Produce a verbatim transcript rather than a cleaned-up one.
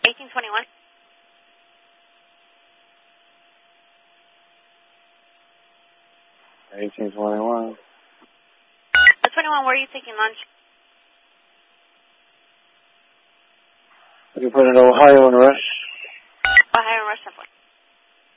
eighteen twenty-one. eighteen twenty-one. Uh, twenty-one, where are you taking lunch? You put in Ohio and Rush.